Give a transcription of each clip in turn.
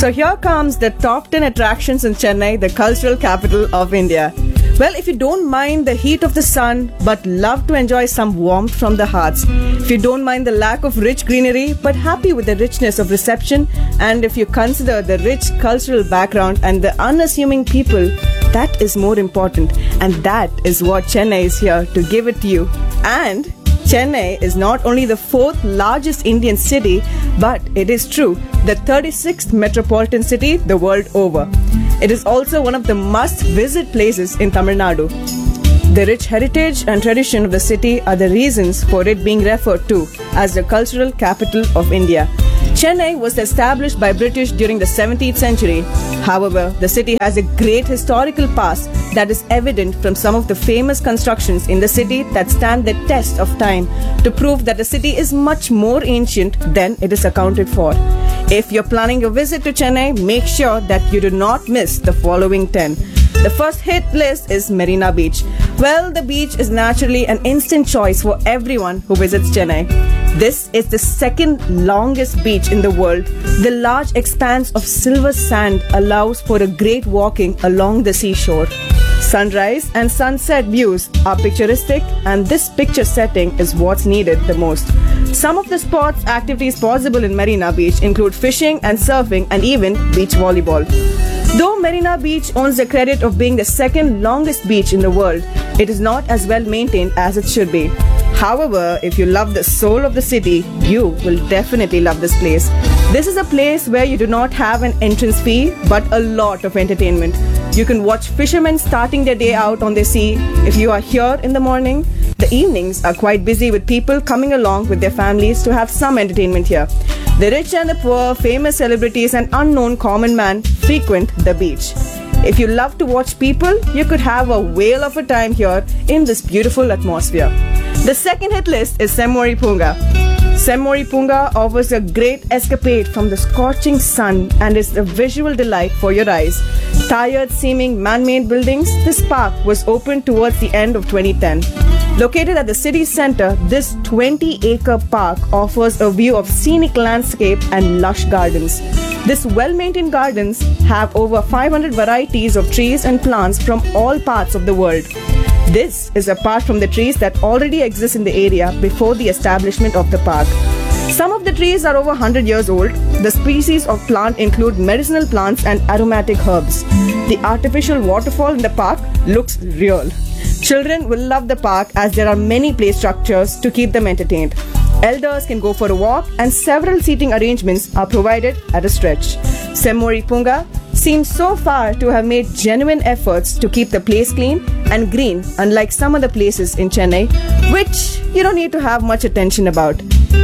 So here comes the top 10 attractions in Chennai, the cultural capital of India. Well, if you don't mind the heat of the sun but love to enjoy some warmth from the hearts, if you don't mind the lack of rich greenery but happy with the richness of reception, and if you consider the rich cultural background and the unassuming people, that is more important. And that is what Chennai is here to give it to you. And Chennai is not only the fourth largest Indian city, but it is true, the 36th metropolitan city the world over. It is also one of the must-visit places in Tamil Nadu. The rich heritage and tradition of the city are the reasons for it being referred to as the cultural capital of India. Chennai was established by British during the 17th century. However, the city has a great historical past that is evident from some of the famous constructions in the city that stand the test of time to prove that the city is much more ancient than it is accounted for. If you're planning a visit to Chennai, make sure that you do not miss the following 10. The first hit list is Marina Beach. Well, the beach is naturally an instant choice for everyone who visits Chennai. This is the second longest beach in the world. The large expanse of silver sand allows for a great walking along the seashore. Sunrise and sunset views are picturesque, and this picture setting is what's needed the most. Some of the sports activities possible in Marina Beach include fishing and surfing and even beach volleyball. Though Marina Beach owns the credit of being the second longest beach in the world, it is not as well maintained as it should be. However, if you love the soul of the city, you will definitely love this place. This is a place where you do not have an entrance fee, but a lot of entertainment. You can watch fishermen starting their day out on the sea. If you are here in the morning, the evenings are quite busy with people coming along with their families to have some entertainment here. The rich and the poor, famous celebrities and unknown common man frequent the beach. If you love to watch people, you could have a whale of a time here in this beautiful atmosphere. The second hit list is Semmori Punga. Semmori Punga offers a great escapade from the scorching sun and is a visual delight for your eyes. Tired seeming man-made buildings, this park was opened towards the end of 2010. Located at the city center, this 20-acre park offers a view of scenic landscape and lush gardens. These well-maintained gardens have over 500 varieties of trees and plants from all parts of the world. This is apart from the trees that already exist in the area before the establishment of the park. Some of the trees are over 100 years old. The species of plant include medicinal plants and aromatic herbs. The artificial waterfall in the park looks real. Children will love the park as there are many play structures to keep them entertained. Elders can go for a walk and several seating arrangements are provided at a stretch. Semmori Punga seems so far to have made genuine efforts to keep the place clean and green, unlike some other places in Chennai, which you don't need to have much attention about.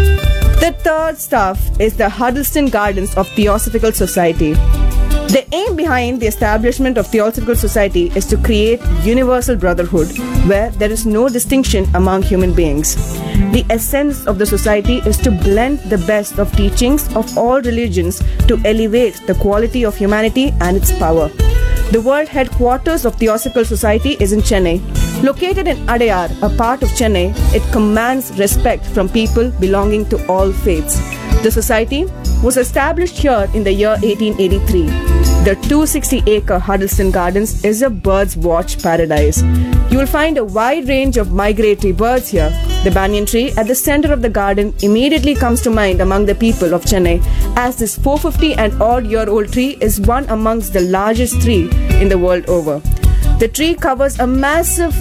The third stop is the Huddleston Gardens of Theosophical Society. The aim behind the establishment of Theosophical Society is to create universal brotherhood where there is no distinction among human beings. The essence of the society is to blend the best of teachings of all religions to elevate the quality of humanity and its power. The world headquarters of Theosophical Society is in Chennai. Located in Adayar, a part of Chennai, it commands respect from people belonging to all faiths. The society was established here in the year 1883. The 260-acre Huddleston Gardens is a bird's watch paradise. You will find a wide range of migratory birds here. The banyan tree at the center of the garden immediately comes to mind among the people of Chennai, as this 450 and odd year old tree is one amongst the largest tree in the world over. The tree covers a massive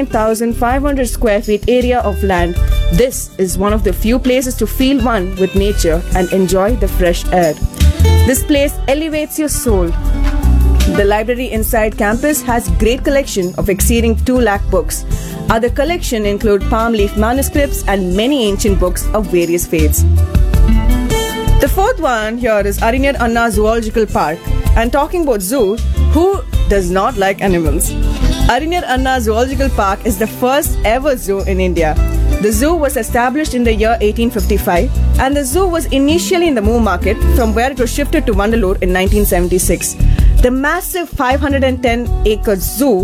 59,500 square feet area of land. This is one of the few places to feel one with nature and enjoy the fresh air. This place elevates your soul. The library inside campus has great collection of exceeding 2 lakh books. Other collection include palm leaf manuscripts and many ancient books of various faiths. The fourth one here is Arinyar Anna Zoological Park. And talking about zoo, who does not like animals? Arinyar Anna Zoological Park is the first ever zoo in India. The zoo was established in the year 1855 and the zoo was initially in the Moo Market, from where it was shifted to Vandalur in 1976. The massive 510-acre zoo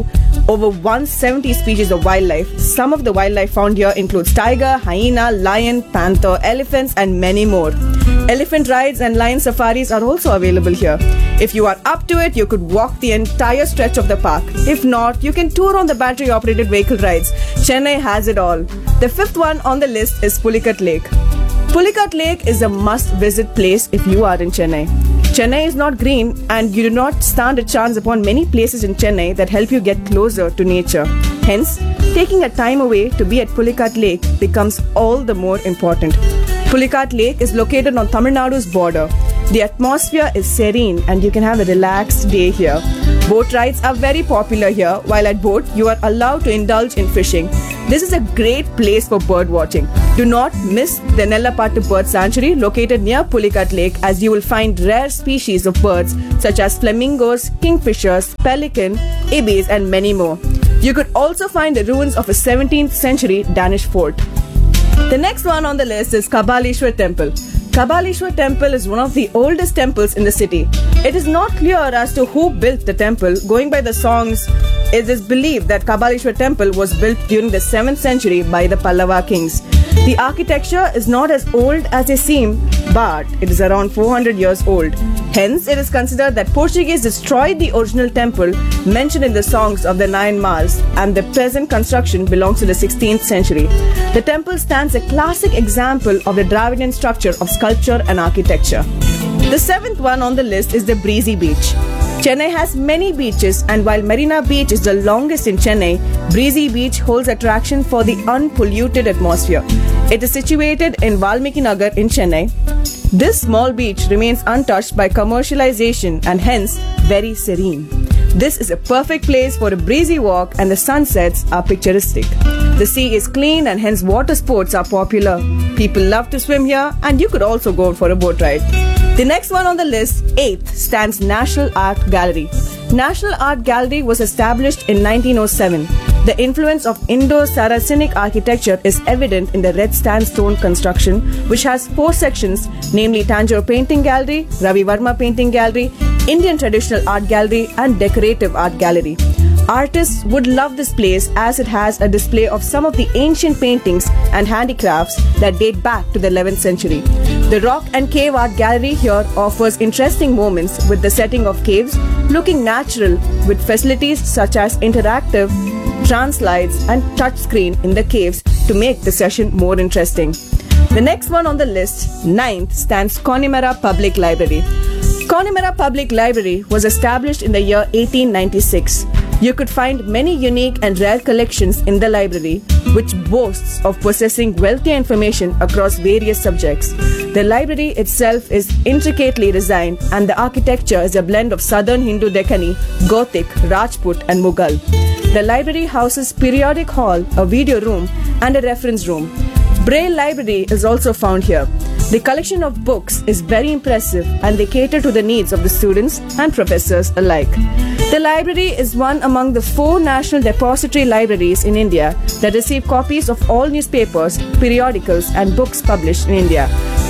over 170 species of wildlife. Some of the wildlife found here includes tiger, hyena, lion, panther, elephants, and many more. Elephant rides and lion safaris are also available here. If you are up to it, you could walk the entire stretch of the park. If not, you can tour on the battery-operated vehicle rides. Chennai has it all. The fifth one on the list is Pulicat Lake. Pulicat Lake is a must-visit place if you are in Chennai. Chennai is not green, and you do not stand a chance upon many places in Chennai that help you get closer to nature. Hence, taking a time away to be at Pulicat Lake becomes all the more important. Pulicat Lake is located on Tamil Nadu's border. The atmosphere is serene and you can have a relaxed day here. Boat rides are very popular here. While at boat, you are allowed to indulge in fishing. This is a great place for bird watching. Do not miss the Nellapattu Bird Sanctuary located near Pulicat Lake, as you will find rare species of birds such as flamingos, kingfishers, pelican, ibis and many more. You could also find the ruins of a 17th century Danish fort. The next one on the list is Kabaleshwar Temple. Kabaleshwar Temple is one of the oldest temples in the city. It is not clear as to who built the temple. Going by the songs, it is believed that Kabaleshwar Temple was built during the 7th century by the Pallava kings. The architecture is not as old as they seem, but it is around 400 years old. Hence, it is considered that Portuguese destroyed the original temple mentioned in the songs of the Nine Mars, and the present construction belongs to the 16th century. The temple stands a classic example of the Dravidian structure of sculpture and architecture. The seventh one on the list is the Breezy Beach. Chennai has many beaches, and while Marina Beach is the longest in Chennai, Breezy Beach holds attraction for the unpolluted atmosphere. It is situated in Valmiki Nagar in Chennai. This small beach remains untouched by commercialization and hence very serene. This is a perfect place for a breezy walk, and the sunsets are picturesque. The sea is clean and hence water sports are popular. People love to swim here, and you could also go for a boat ride. The next one on the list, 8th, stands National Art Gallery. National Art Gallery was established in 1907. The influence of Indo-Saracenic architecture is evident in the red sandstone construction, which has 4 sections, namely Tanjore Painting Gallery, Ravi Varma Painting Gallery, Indian Traditional Art Gallery, and Decorative Art Gallery. Artists would love this place as it has a display of some of the ancient paintings and handicrafts that date back to the 11th century. The Rock and Cave Art Gallery here offers interesting moments with the setting of caves, looking natural with facilities such as interactive translides and touchscreen in the caves to make the session more interesting. The next one on the list, 9th, stands Connemara Public Library. Connemara Public Library was established in the year 1896. You could find many unique and rare collections in the library, which boasts of possessing wealthy information across various subjects. The library itself is intricately designed, and the architecture is a blend of Southern Hindu Deccani, Gothic, Rajput and Mughal. The library houses periodic hall, a video room and a reference room. Braille Library is also found here. The collection of books is very impressive, and they cater to the needs of the students and professors alike. The library is one among the 4 national depository libraries in India that receive copies of all newspapers, periodicals and books published in India.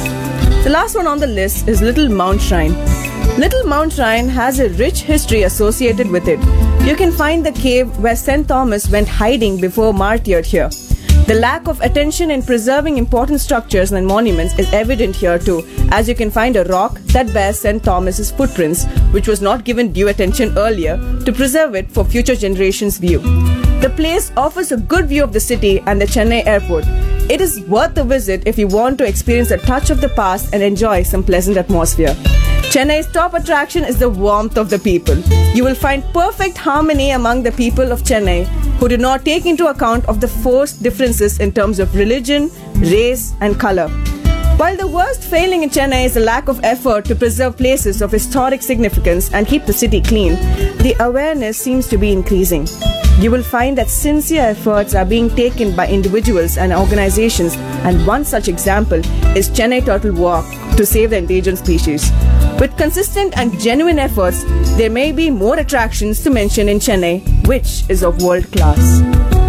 The last one on the list is Little Mount Shrine. Little Mount Shrine has a rich history associated with it. You can find the cave where St. Thomas went hiding before martyred here. The lack of attention in preserving important structures and monuments is evident here too, as you can find a rock that bears St. Thomas's footprints, which was not given due attention earlier, to preserve it for future generations' view. The place offers a good view of the city and the Chennai airport. It is worth a visit if you want to experience a touch of the past and enjoy some pleasant atmosphere. Chennai's top attraction is the warmth of the people. You will find perfect harmony among the people of Chennai, who do not take into account of the forced differences in terms of religion, race and color. While the worst failing in Chennai is the lack of effort to preserve places of historic significance and keep the city clean, the awareness seems to be increasing. You will find that sincere efforts are being taken by individuals and organizations, and one such example is Chennai Turtle Walk to save the endangered species. With consistent and genuine efforts, there may be more attractions to mention in Chennai, which is of world class.